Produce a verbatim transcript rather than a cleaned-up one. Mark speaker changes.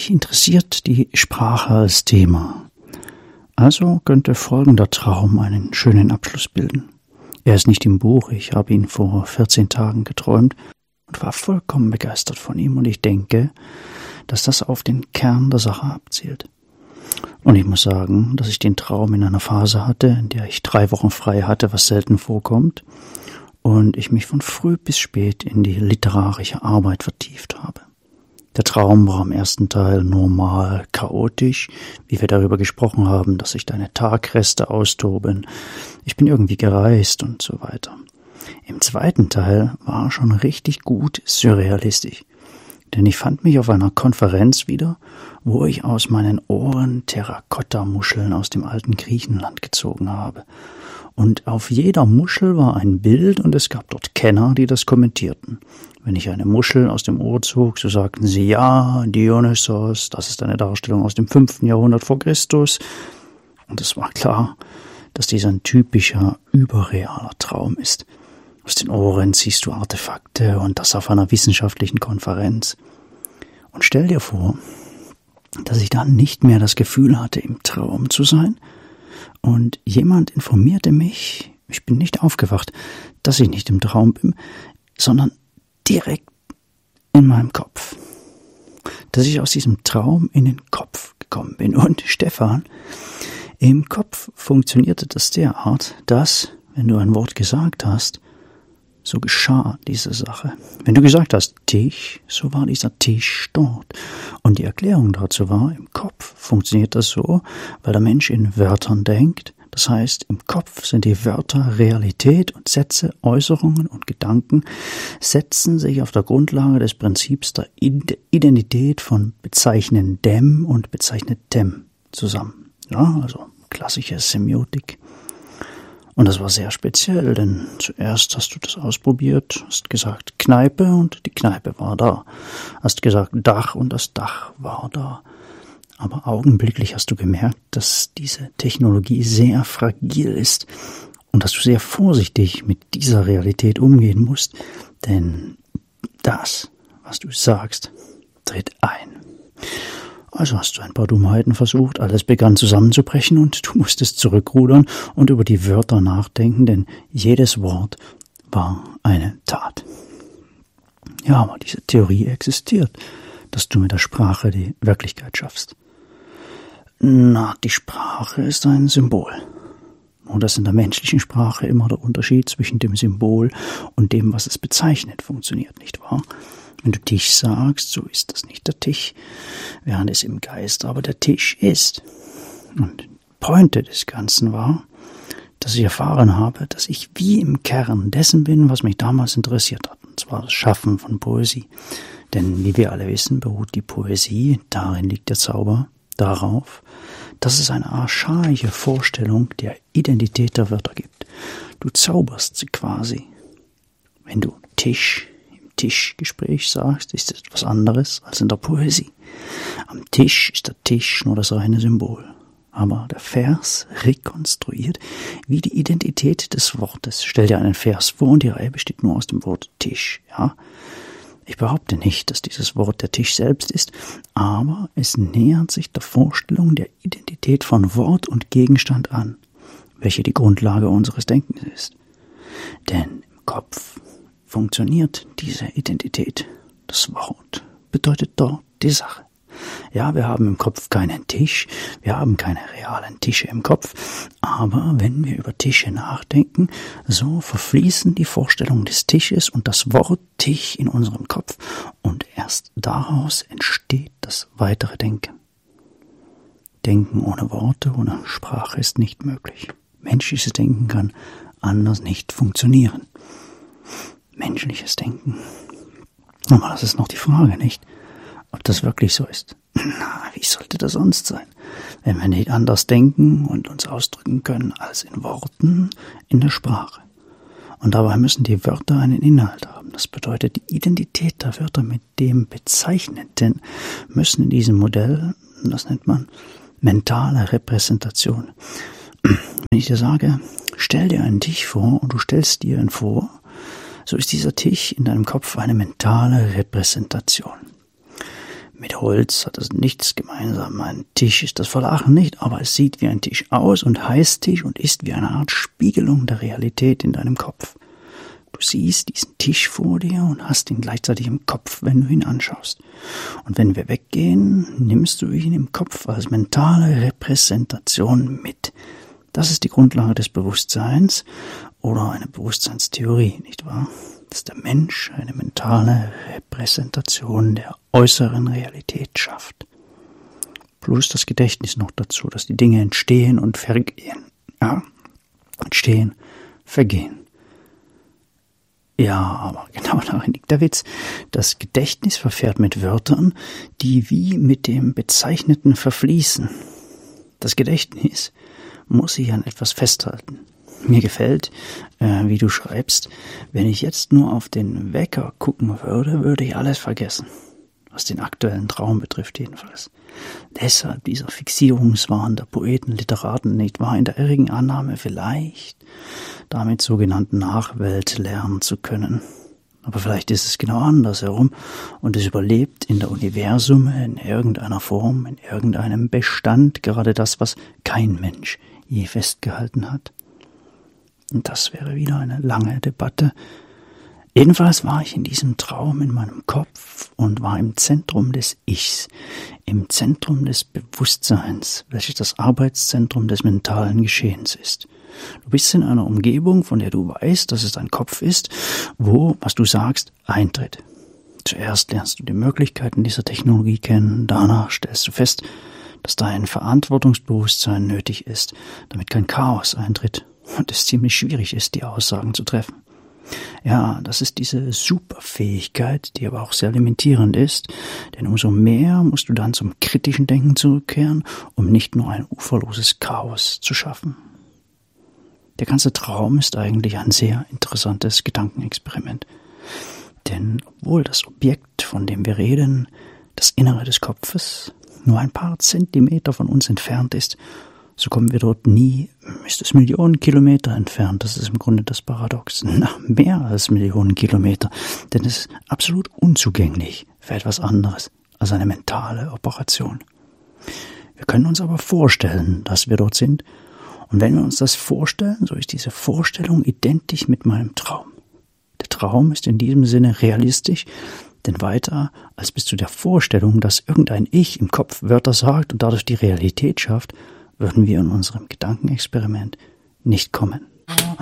Speaker 1: Dich interessiert die Sprache als Thema. Also könnte folgender Traum einen schönen Abschluss bilden. Er ist nicht im Buch, ich habe ihn vor vierzehn Tagen geträumt und war vollkommen begeistert von ihm, und ich denke, dass das auf den Kern der Sache abzielt. Und ich muss sagen, dass ich den Traum in einer Phase hatte, in der ich drei Wochen frei hatte, was selten vorkommt, und ich mich von früh bis spät in die literarische Arbeit vertieft habe. Der Traum war im ersten Teil normal, chaotisch, wie wir darüber gesprochen haben, dass sich deine Tagreste austoben. Ich bin irgendwie gereist und so weiter. Im zweiten Teil war schon richtig gut surrealistisch, denn ich fand mich auf einer Konferenz wieder, wo ich aus meinen Ohren Terrakotta-Muscheln aus dem alten Griechenland gezogen habe. Und auf jeder Muschel war ein Bild, und es gab dort Kenner, die das kommentierten. Wenn ich eine Muschel aus dem Ohr zog, so sagten sie, ja, Dionysos, das ist eine Darstellung aus dem fünften Jahrhundert vor Christus. Und es war klar, dass dies ein typischer, überrealer Traum ist. Aus den Ohren ziehst du Artefakte, und das auf einer wissenschaftlichen Konferenz. Und stell dir vor, dass ich dann nicht mehr das Gefühl hatte, im Traum zu sein, und jemand informierte mich, ich bin nicht aufgewacht, dass ich nicht im Traum bin, sondern direkt in meinem Kopf. Dass ich aus diesem Traum in den Kopf gekommen bin. Und Stefan, im Kopf funktionierte das derart, dass, wenn du ein Wort gesagt hast, so geschah diese Sache. Wenn du gesagt hast, Tisch, so war dieser Tisch dort. Und die Erklärung dazu war, im Kopf funktioniert das so, weil der Mensch in Wörtern denkt. Das heißt, im Kopf sind die Wörter Realität, und Sätze, Äußerungen und Gedanken setzen sich auf der Grundlage des Prinzips der Identität von bezeichnendem und bezeichnetem zusammen. Ja, also klassische Semiotik. Und das war sehr speziell, denn zuerst hast du das ausprobiert, hast gesagt Kneipe, und die Kneipe war da. Hast gesagt Dach, und das Dach war da. Aber augenblicklich hast du gemerkt, dass diese Technologie sehr fragil ist und dass du sehr vorsichtig mit dieser Realität umgehen musst, denn das, was du sagst, tritt ein. Also hast du ein paar Dummheiten versucht, alles begann zusammenzubrechen, und du musstest zurückrudern und über die Wörter nachdenken, denn jedes Wort war eine Tat. Ja, aber diese Theorie existiert, dass du mit der Sprache die Wirklichkeit schaffst. Na, die Sprache ist ein Symbol. Und das in der menschlichen Sprache immer der Unterschied zwischen dem Symbol und dem, was es bezeichnet, funktioniert, nicht wahr? Wenn du Tisch sagst, so ist das nicht der Tisch, während es im Geist aber der Tisch ist. Und die Pointe des Ganzen war, dass ich erfahren habe, dass ich wie im Kern dessen bin, was mich damals interessiert hat, und zwar das Schaffen von Poesie. Denn wie wir alle wissen, beruht die Poesie, darin liegt der Zauber, darauf, dass es eine archaische Vorstellung der Identität der Wörter gibt. Du zauberst sie quasi. Wenn du Tisch im Tischgespräch sagst, ist es etwas anderes als in der Poesie. Am Tisch ist der Tisch nur das reine Symbol. Aber der Vers rekonstruiert wie die Identität des Wortes. Stell dir einen Vers vor, und die Reihe besteht nur aus dem Wort Tisch, ja. Ich behaupte nicht, dass dieses Wort der Tisch selbst ist, aber es nähert sich der Vorstellung der Identität von Wort und Gegenstand an, welche die Grundlage unseres Denkens ist. Denn im Kopf funktioniert diese Identität. Das Wort bedeutet dort die Sache. Ja, wir haben im Kopf keinen Tisch, wir haben keine realen Tische im Kopf, aber wenn wir über Tische nachdenken, so verfließen die Vorstellungen des Tisches und das Wort Tisch in unserem Kopf, und erst daraus entsteht das weitere Denken. Denken ohne Worte, ohne Sprache ist nicht möglich. Menschliches Denken kann anders nicht funktionieren. Menschliches Denken. Aber das ist noch die Frage, nicht? Ob das wirklich so ist. Na, wie sollte das sonst sein, wenn wir nicht anders denken und uns ausdrücken können als in Worten in der Sprache? Und dabei müssen die Wörter einen Inhalt haben. Das bedeutet, die Identität der Wörter mit dem Bezeichneten müssen in diesem Modell, das nennt man mentale Repräsentation. Wenn ich dir sage, stell dir einen Tisch vor und du stellst dir ihn vor, so ist dieser Tisch in deinem Kopf eine mentale Repräsentation. Mit Holz hat es nichts gemeinsam. Ein Tisch ist das Verlachen nicht, aber es sieht wie ein Tisch aus und heißt Tisch und ist wie eine Art Spiegelung der Realität in deinem Kopf. Du siehst diesen Tisch vor dir und hast ihn gleichzeitig im Kopf, wenn du ihn anschaust. Und wenn wir weggehen, nimmst du ihn im Kopf als mentale Repräsentation mit. Das ist die Grundlage des Bewusstseins oder eine Bewusstseinstheorie, nicht wahr? Dass der Mensch eine mentale Repräsentation der äußeren Realität schafft. Plus das Gedächtnis noch dazu, dass die Dinge entstehen und vergehen. Ja, entstehen, vergehen. Ja, aber genau darin liegt der Witz. Das Gedächtnis verfährt mit Wörtern, die wie mit dem Bezeichneten verfließen. Das Gedächtnis muss sich an etwas festhalten. Mir gefällt, äh, wie du schreibst, wenn ich jetzt nur auf den Wecker gucken würde, würde ich alles vergessen. Was den aktuellen Traum betrifft jedenfalls. Deshalb dieser Fixierungswahn der Poeten, Literaten, nicht wahr, in der irrigen Annahme vielleicht damit sogenannten Nachwelt lernen zu können. Aber vielleicht ist es genau andersherum und es überlebt in der Universumme in irgendeiner Form, in irgendeinem Bestand, gerade das, was kein Mensch je festgehalten hat. Und das wäre wieder eine lange Debatte. Jedenfalls war ich in diesem Traum in meinem Kopf und war im Zentrum des Ichs, im Zentrum des Bewusstseins, welches das Arbeitszentrum des mentalen Geschehens ist. Du bist in einer Umgebung, von der du weißt, dass es dein Kopf ist, wo, was du sagst, eintritt. Zuerst lernst du die Möglichkeiten dieser Technologie kennen, danach stellst du fest, dass dein Verantwortungsbewusstsein nötig ist, damit kein Chaos eintritt und es ziemlich schwierig ist, die Aussagen zu treffen. Ja, das ist diese Superfähigkeit, die aber auch sehr limitierend ist, denn umso mehr musst du dann zum kritischen Denken zurückkehren, um nicht nur ein uferloses Chaos zu schaffen. Der ganze Traum ist eigentlich ein sehr interessantes Gedankenexperiment. Denn obwohl das Objekt, von dem wir reden, das Innere des Kopfes, nur ein paar Zentimeter von uns entfernt ist, so kommen wir dort nie, ist es Millionen Kilometer entfernt, das ist im Grunde das Paradox, na, mehr als Millionen Kilometer, denn es ist absolut unzugänglich für etwas anderes als eine mentale Operation. Wir können uns aber vorstellen, dass wir dort sind, und wenn wir uns das vorstellen, so ist diese Vorstellung identisch mit meinem Traum. Der Traum ist in diesem Sinne realistisch, denn weiter als bis zu der Vorstellung, dass irgendein Ich im Kopf Wörter sagt und dadurch die Realität schafft, würden wir in unserem Gedankenexperiment nicht kommen.